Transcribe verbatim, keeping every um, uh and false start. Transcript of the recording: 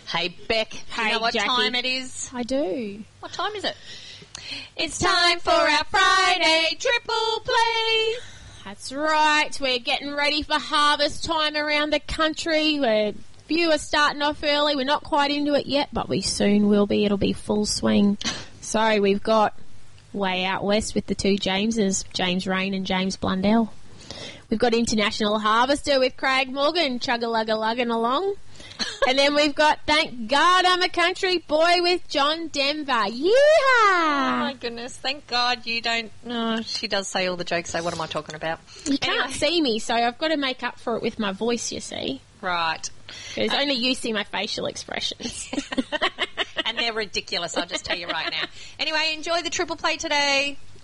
Hey, Beck, do Hey, you know what Jackie. time it is? I do. What time is it? It's time for our Friday triple play. That's right. We're getting ready for harvest time around the country. We're few are starting off early. We're not quite into it yet, but we soon will be. It'll be full swing. So we've got way out west with the two Jameses, James Rain and James Blundell. We've got International Harvester with Craig Morgan, chugga-lugga-lugging along. And then we've got Thank God I'm a Country Boy with John Denver. Yeehaw! Oh, my goodness. Thank God you don't... No, she does say all the jokes, so what am I talking about? You can't Anyway. see me, so I've got to make up for it with my voice, you see. Right. Because only you see my facial expressions. And they're ridiculous, I'll just tell you right now. Anyway, enjoy the triple play today.